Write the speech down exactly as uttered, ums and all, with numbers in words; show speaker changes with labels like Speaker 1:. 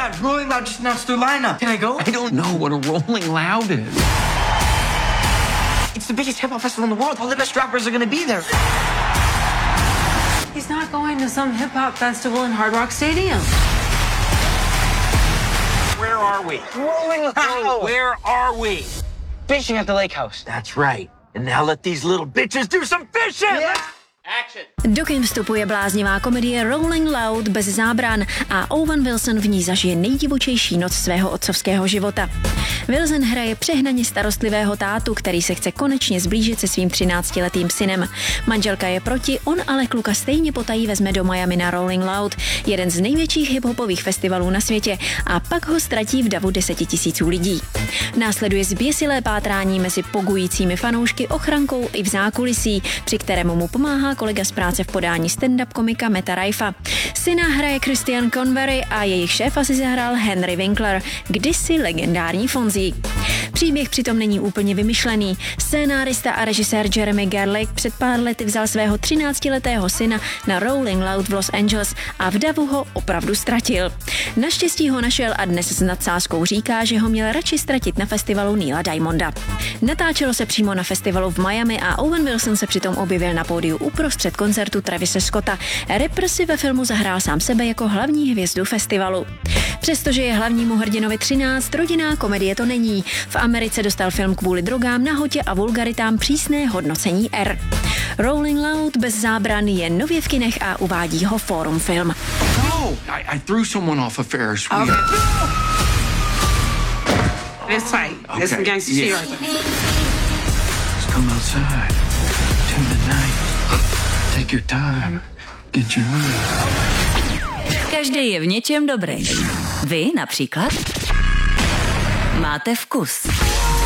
Speaker 1: God, Rolling Loud just announced their lineup. Can I go?
Speaker 2: I don't know what a Rolling Loud is.
Speaker 1: It's the biggest hip-hop festival in the world. All the best rappers are gonna be there.
Speaker 3: He's not going to some hip-hop festival in Hard Rock Stadium.
Speaker 4: Where are we?
Speaker 1: Rolling Loud.
Speaker 4: Where are we?
Speaker 1: Fishing at the lake house. That's right. And now let these little bitches do some fishing. Yeah.
Speaker 4: Action.
Speaker 5: Do kin vstupuje bláznivá komedie Rolling Loud bez zábran a Owen Wilson v ní zažije nejdivočejší noc svého otcovského života. Wilson hraje přehnaně starostlivého tátu, který se chce konečně zblížit se svým třináctiletým synem. Manželka je proti, on ale kluka stejně potají vezme do Miami na Rolling Loud, jeden z největších hiphopových festivalů na světě, a pak ho ztratí v davu desetitisíců lidí. Následuje zběsilé pátrání mezi pogujícími fanoušky, ochrankou i v zákulisí, při kterému mu pomáhá kolega z práce v podání stand-up komika Meta Raifa. Syna hraje Christian Convery a jejich šéfa si zahrál Henry Winkler, kdysi legendární Fonzie. Příběh přitom není úplně vymyšlený. Scénárista a režisér Jeremy Gerlich před pár lety vzal svého třináctiletého syna na Rolling Loud v Los Angeles a v davu ho opravdu ztratil. Naštěstí ho našel a dnes s nadsázkou říká, že ho měl radši ztratit na festivalu Neila Diamonda. Natáčelo se přímo na festivalu v Miami a Owen Wilson se přitom objevil na pódiu uprostřed koncertu Travise Scotta. Rapper si ve filmu zahrál sám sebe jako hlavní hvězdu festivalu. Přestože je hlavnímu hrdinovi třináct, rodinná komedie to není. V Americe dostal film kvůli drogám, nahotě a vulgaritám přísné hodnocení R. Rolling Loud bez zábran je nově v kinech a uvádí ho Forum Film.
Speaker 2: No, I, I threw someone off a Ferris wheel.
Speaker 3: Okay. It's tight.
Speaker 2: Okay.
Speaker 3: There's some gangster shit right there.
Speaker 2: Let's come outside. To the night. Take your time. Get your money.
Speaker 5: Každý je v něčem dobrý. Vy například máte vkus.